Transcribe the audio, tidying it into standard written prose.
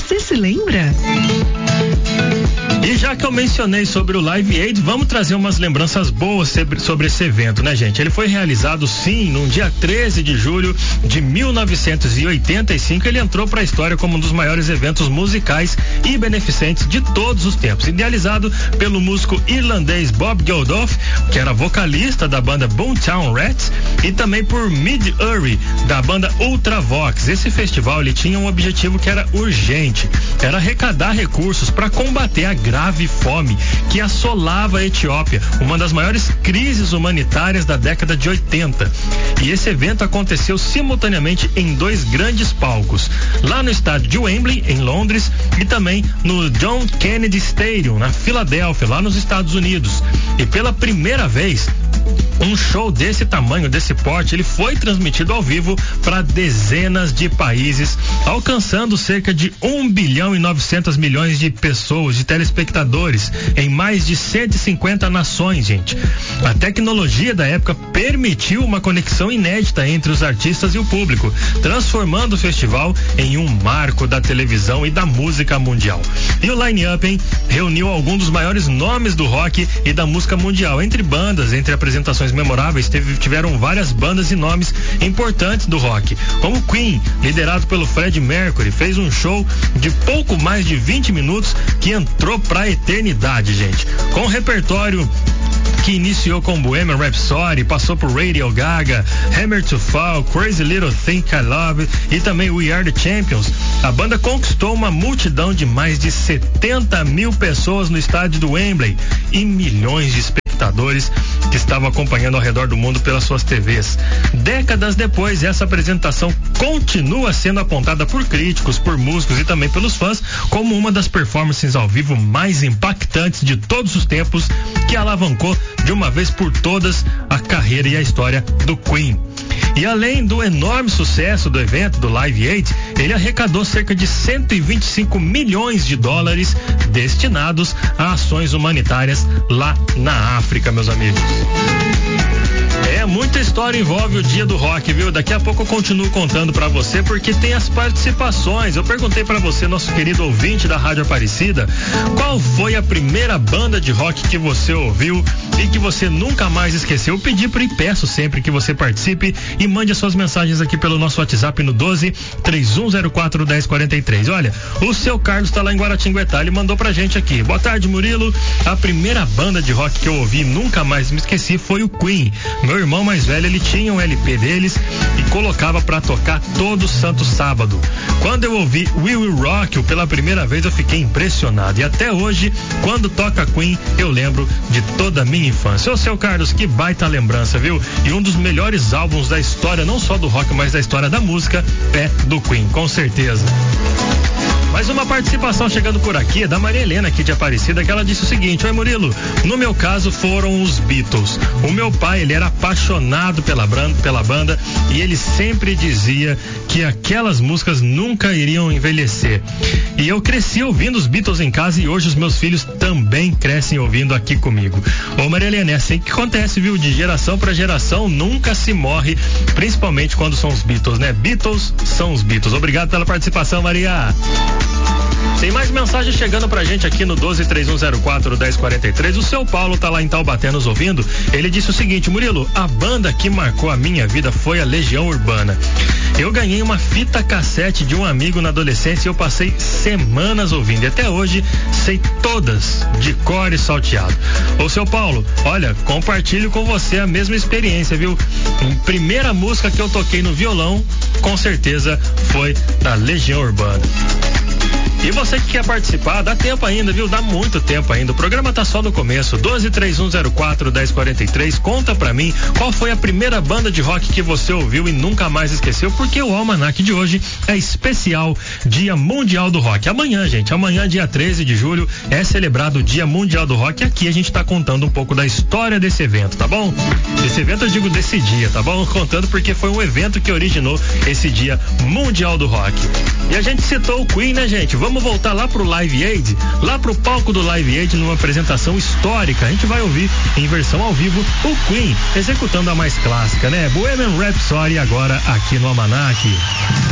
Você se lembra? E já que eu mencionei sobre o Live Aid, vamos trazer umas lembranças boas sobre esse evento, né, gente? Ele foi realizado, sim, no dia 13 de julho de 1985. Ele entrou para a história como um dos maiores eventos musicais e beneficentes de todos os tempos. Idealizado pelo músico irlandês Bob Geldof, que era vocalista da banda Boomtown Rats, e também por Mid Urry, da banda Ultravox. Esse festival ele tinha um objetivo que era urgente, era arrecadar recursos para combater a grave fome que assolava a Etiópia, uma das maiores crises humanitárias da década de 80. E esse evento aconteceu simultaneamente em 2 grandes palcos, lá no estádio de Wembley, em Londres, e também no John Kennedy Stadium, na Filadélfia, lá nos Estados Unidos. E pela primeira vez, um show desse tamanho, desse porte, ele foi transmitido ao vivo para dezenas de países, alcançando cerca de 1 bilhão e 900 milhões de pessoas, de telespectadores, em mais de 150 nações, gente. A tecnologia da época permitiu uma conexão inédita entre os artistas e o público, transformando o festival em um marco da televisão e da música mundial. E o line-up, hein, reuniu alguns dos maiores nomes do rock e da música mundial, entre bandas, entre apresentações memoráveis, tiveram várias bandas e nomes importantes do rock, como Queen, liderado pelo Freddie Mercury, fez um show de pouco mais de 20 minutos que entrou pra eternidade, gente, com um repertório que iniciou com Bohemian Rhapsody, passou por Radio Gaga, Hammer to Fall, Crazy Little Thing I Love e também We Are the Champions. A banda conquistou uma multidão de mais de 70 mil pessoas no estádio do Wembley e milhões de espectadores que estavam acompanhando ao redor do mundo pelas suas TVs. Décadas depois, essa apresentação continua sendo apontada por críticos, por músicos e também pelos fãs como uma das performances ao vivo mais impactantes de todos os tempos, que alavancou de uma vez por todas a carreira e a história do Queen. E além do enorme sucesso do evento, do Live Aid, ele arrecadou cerca de 125 milhões de dólares destinados a ações humanitárias lá na África, meus amigos. Muita história envolve o Dia do Rock, viu? Daqui a pouco eu continuo contando pra você, porque tem as participações. Eu perguntei pra você, nosso querido ouvinte da Rádio Aparecida, qual foi a primeira banda de rock que você ouviu e que você nunca mais esqueceu. Eu pedi e peço sempre que você participe e mande as suas mensagens aqui pelo nosso WhatsApp no 12-3104-1043. Olha, o seu Carlos tá lá em Guaratinguetá, ele mandou pra gente aqui: boa tarde, Murilo. A primeira banda de rock que eu ouvi e nunca mais me esqueci foi o Queen. Meu irmão mais velho, ele tinha um LP deles e colocava pra tocar todo santo sábado. Quando eu ouvi We Will Rock You pela primeira vez, eu fiquei impressionado, e até hoje, quando toca Queen, eu lembro de toda a minha infância. Ô, seu Carlos, que baita lembrança, viu? E um dos melhores álbuns da história, não só do rock, mas da história da música, é do Queen, com certeza. Mais uma participação chegando por aqui, é da Maria Helena aqui de Aparecida, que ela disse o seguinte: oi, Murilo, no meu caso foram os Beatles. O meu pai, ele era apaixonado pela banda e ele sempre dizia que aquelas músicas nunca iriam envelhecer. E eu cresci ouvindo os Beatles em casa e hoje os meus filhos também crescem ouvindo aqui comigo. Ô, Maria Helena, é assim que acontece, viu? De geração para geração nunca se morre, principalmente quando são os Beatles, né? Beatles são os Beatles. Obrigado pela participação, Maria. Tem mais mensagem chegando pra gente aqui no 12-3104-1043. O seu Paulo tá lá em Taubaté nos ouvindo. Ele disse o seguinte: Murilo, a banda que marcou a minha vida foi a Legião Urbana. Eu ganhei uma fita cassete de um amigo na adolescência e eu passei semanas ouvindo. E até hoje sei todas de cor e salteado. Ô, seu Paulo, olha, compartilho com você a mesma experiência, viu? A primeira música que eu toquei no violão, com certeza, foi da Legião Urbana. E você que quer participar, dá tempo ainda, viu? Dá muito tempo ainda. O programa tá só no começo. 12-3104-1043. Conta pra mim qual foi a primeira banda de rock que você ouviu e nunca mais esqueceu, porque o Almanac de hoje é especial Dia Mundial do Rock. Amanhã, gente, amanhã, dia 13 de julho, é celebrado o Dia Mundial do Rock. E aqui a gente tá contando um pouco da história desse evento, tá bom? Desse evento eu digo desse dia, tá bom? Contando porque foi um evento que originou esse Dia Mundial do Rock. E a gente citou o Queen, né, gente? Vamos voltar lá pro Live Aid, lá pro palco do Live Aid, numa apresentação histórica. A gente vai ouvir em versão ao vivo o Queen executando a mais clássica, né? Bohemian Rhapsody, agora aqui no Almanac.